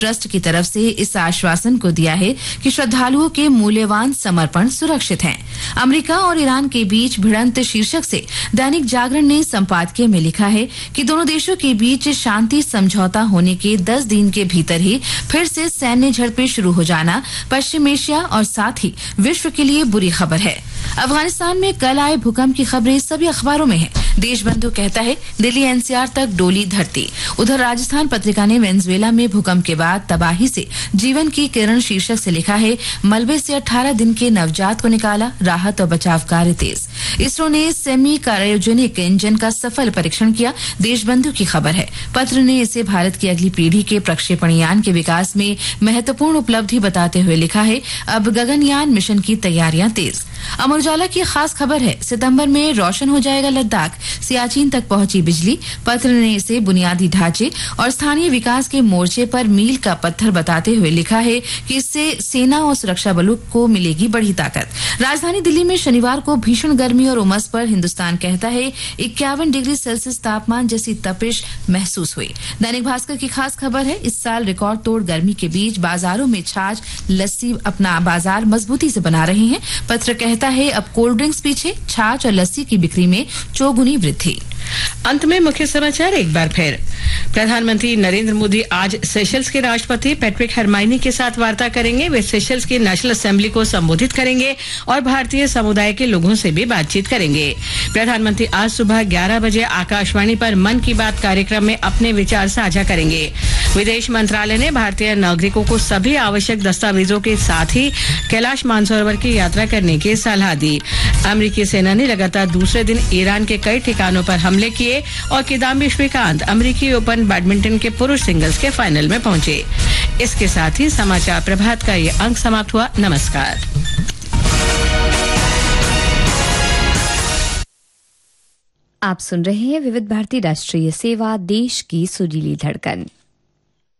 Trust की तरफ से इस आश्वासन को दिया है कि श्रद्धालुओं के मूल्यवान समर्पण सुरक्षित हैं। अमेरिका और ईरान के बीच भिड़ंत शीर्षक से दैनिक जागरण ने संपादकीय में लिखा है कि दोनों देशों के बीच शांति समझौता होने के 10 दिन के भीतर ही फिर से सैन्य झड़पें शुरू हो जाना पश्चिम एशिया और साथ ही विश्व के लिए बुरी खबर है। अफगानिस्तान में कल आए भूकंप की खबरें सभी अखबारों में है। देशबंधु कहता है दिल्ली एनसीआर तक डोली धरती। उधर राजस्थान पत्रिका ने वेनेजुएला में भूकंप के बाद तबाही से जीवन की किरण शीर्षक से लिखा है मलबे से 18 दिन के नवजात को निकाला, राहत और बचाव कार्य तेज। इसरो ने सेमी क्रायोजेनिक इंजन का सफल परीक्षण किया, देशबंधु की खबर है। पत्र ने इसे भारत की अगली पीढ़ी के प्रक्षेपण यान के विकास में महत्वपूर्ण उपलब्धि बताते हुए लिखा है अब गगनयान मिशन की तैयारियां तेज। अमर उजाला की खास खबर है सितंबर में रोशन हो जाएगा लद्दाख, सियाचिन तक पहुंची बिजली। पत्र ने इसे बुनियादी ढांचे और स्थानीय विकास के मोर्चे पर मील का पत्थर बताते हुए लिखा है कि इससे सेना और सुरक्षा बलों को मिलेगी बड़ी ताकत। राजधानी दिल्ली में शनिवार को भीषण गर्मी और उमस पर हिंदुस्तान कहता है 51 डिग्री सेल्सियस तापमान जैसी तपिश महसूस हुई। दैनिक भास्कर की खास खबर है इस साल रिकॉर्ड तोड़ गर्मी के बीच बाजारों में छाछ लस्सी अपना बाजार मजबूती से बना रहे हैं। पत्र कहता है अब कोल्ड ड्रिंक्स पीछे छाछ और लस्सी की बिक्री में चौगुनी वृद्धि। अंत में मुख्य समाचार एक बार फिर। प्रधानमंत्री नरेंद्र मोदी आज सेशल्स के राष्ट्रपति पैट्रिक हरमाइनी के साथ वार्ता करेंगे। वे सेशल्स की नेशनल असेंबली को संबोधित करेंगे और भारतीय समुदाय के लोगों से भी बातचीत करेंगे। प्रधानमंत्री आज सुबह 11 बजे आकाशवाणी पर मन की बात कार्यक्रम में अपने विचार साझा करेंगे। विदेश मंत्रालय ने भारतीय नागरिकों को सभी आवश्यक दस्तावेजों के साथ ही कैलाश मानसरोवर की यात्रा करने की सलाह दी। अमेरिकी सेना ने लगातार दूसरे दिन ईरान के कई ठिकानों पर हमले किए और किदाम्बी श्रीकांत अमेरिकी ओपन बैडमिंटन के पुरुष सिंगल्स के फाइनल में पहुंचे। इसके साथ ही समाचार प्रभात का ये अंक समाप्त हुआ। नमस्कार। आप सुन रहे हैं विविध भारती राष्ट्रीय सेवा, देश की सुरीली धड़कन।